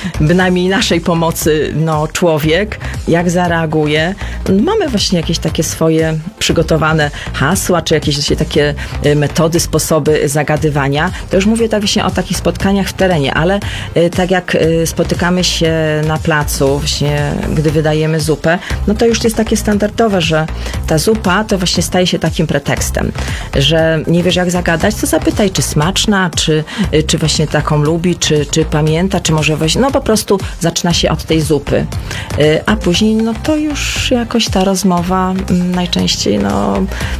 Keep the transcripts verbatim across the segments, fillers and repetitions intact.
bynajmniej naszej pomocy no, człowiek, jak zareaguje. Mamy właśnie jakieś takie swoje przygotowane hasła, czy jakieś właśnie takie metody, sposoby zagadywania. To już mówię tak właśnie o takich spotkaniach w terenie, ale tak jak spotykamy się na placu, właśnie gdy wydajemy zupę, no to już jest takie standardowe, że ta zupa to właśnie staje się takim pretekstem, że nie wiesz jak zagadać, to zapytaj, czy smaczna, czy, czy właśnie taką lubi, czy, czy pamięta, czy może właśnie, no po prostu zaczyna się od tej zupy. A później, no to już jakoś ta rozmowa najczęściej, no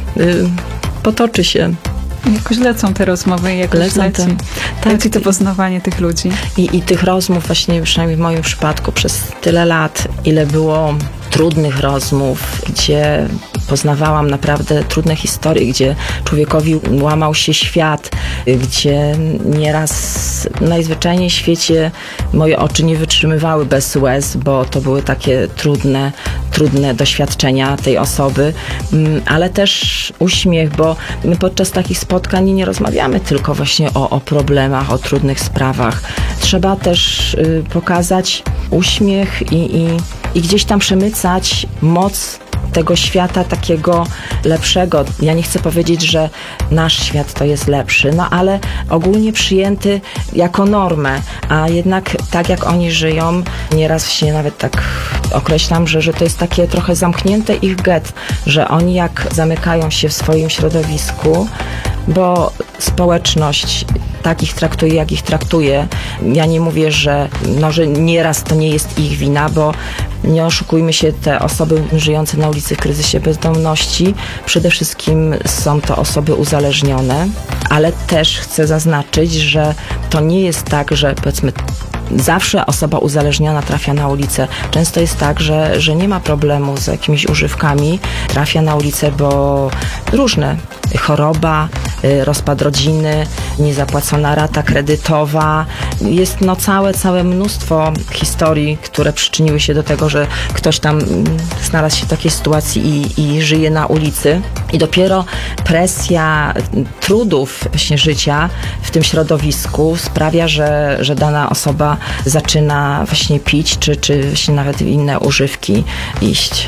potoczy się. Jakoś lecą te rozmowy i jakoś lecą leci, te, tak, leci to poznawanie tych ludzi. I, I tych rozmów właśnie, przynajmniej w moim przypadku, przez tyle lat, ile było trudnych rozmów, gdzie poznawałam naprawdę trudne historie, gdzie człowiekowi łamał się świat, gdzie nieraz najzwyczajniej w świecie moje oczy nie wytrzymywały bez łez, bo to były takie trudne, trudne doświadczenia tej osoby, ale też uśmiech, bo my podczas takich spotkań nie rozmawiamy tylko właśnie o, o problemach, o trudnych sprawach. Trzeba też y, pokazać uśmiech i, i, i gdzieś tam przemycać moc tego świata takiego lepszego. Ja nie chcę powiedzieć, że nasz świat to jest lepszy, no ale ogólnie przyjęty jako normę, a jednak tak jak oni żyją, nieraz się nawet tak określam, że, że to jest takie trochę zamknięte ich get, że oni jak zamykają się w swoim środowisku, bo społeczność tak ich traktuje, jak ich traktuje. Ja nie mówię, że, no, że nieraz to nie jest ich wina, bo nie oszukujmy się, te osoby żyjące na ulicy w kryzysie bezdomności przede wszystkim są to osoby uzależnione, ale też chcę zaznaczyć, że to nie jest tak, że powiedzmy zawsze osoba uzależniona trafia na ulicę. Często jest tak, że, że nie ma problemu z jakimiś używkami, trafia na ulicę, bo różne, choroba, rozpad rodziny, niezapłacona rata kredytowa. Jest no całe, całe mnóstwo historii, które przyczyniły się do tego, że ktoś tam znalazł się w takiej sytuacji i, i żyje na ulicy. I dopiero presja trudów właśnie życia w tym środowisku sprawia, że, że dana osoba zaczyna właśnie pić, czy, czy właśnie nawet inne używki iść.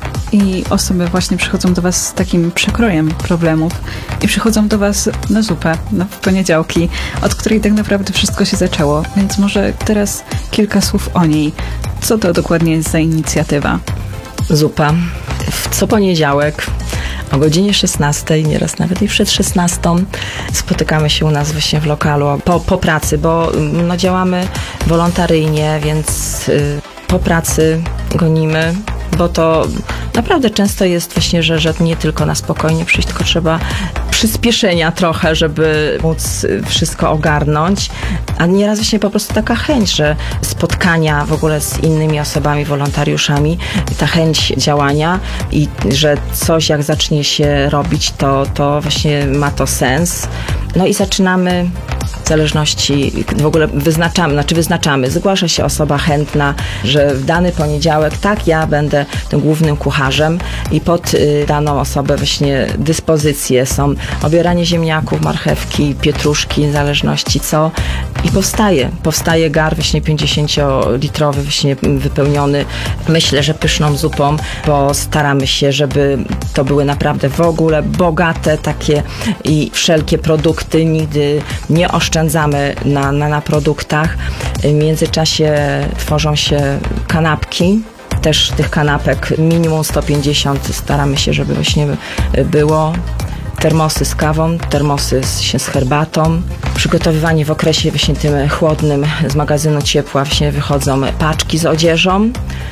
I osoby właśnie przychodzą do was z takim przekrojem problemów i przychodzą do was na zupę, no, w poniedziałki, od której tak naprawdę wszystko się zaczęło. Więc może teraz kilka słów o niej. Co to dokładnie jest za inicjatywa? Zupa. W co poniedziałek o godzinie szesnastej, nieraz nawet i przed szesnastą, spotykamy się u nas właśnie w lokalu po, po pracy, bo no, działamy wolontaryjnie, więc y, po pracy gonimy, bo to naprawdę często jest właśnie, że, że nie tylko na spokojnie przyjść, tylko trzeba przyspieszenia trochę, żeby móc wszystko ogarnąć, a nieraz właśnie po prostu taka chęć, że spotkania w ogóle z innymi osobami, wolontariuszami, ta chęć działania i że coś jak zacznie się robić, to, to właśnie ma to sens. No i zaczynamy w zależności, w ogóle wyznaczamy, znaczy wyznaczamy, zgłasza się osoba chętna, że w dany poniedziałek, tak, ja będę tym głównym kucharzem i pod y, daną osobę właśnie dyspozycje są obieranie ziemniaków, marchewki, pietruszki, w zależności co i powstaje, powstaje gar właśnie pięćdziesięciolitrowy właśnie wypełniony, myślę, że pyszną zupą, bo staramy się, żeby to były naprawdę w ogóle bogate takie i wszelkie produkty, nigdy nie oszczędzamy na, na, na produktach. W międzyczasie tworzą się kanapki, też tych kanapek minimum sto pięćdziesiąt staramy się, żeby właśnie było. Termosy z kawą, termosy z, z herbatą. Przygotowywanie w okresie właśnie tym chłodnym z magazynu ciepła właśnie wychodzą paczki z odzieżą.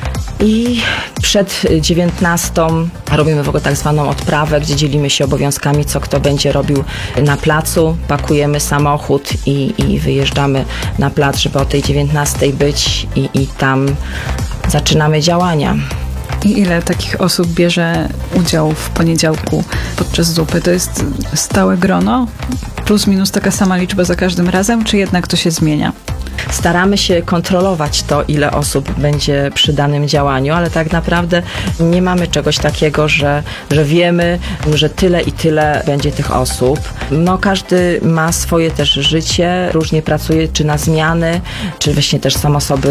I przed dziewiętnastą robimy w ogóle tak zwaną odprawę, gdzie dzielimy się obowiązkami, co kto będzie robił na placu. Pakujemy samochód i, i wyjeżdżamy na plac, żeby o tej dziewiętnastej być i, i tam zaczynamy działania. I ile takich osób bierze udział w poniedziałku podczas zupy? To jest stałe grono? Plus minus taka sama liczba za każdym razem, czy jednak to się zmienia? Staramy się kontrolować to, ile osób będzie przy danym działaniu, ale tak naprawdę nie mamy czegoś takiego, że, że wiemy, że tyle i tyle będzie tych osób. No każdy ma swoje też życie, różnie pracuje, czy na zmiany, czy właśnie też są osoby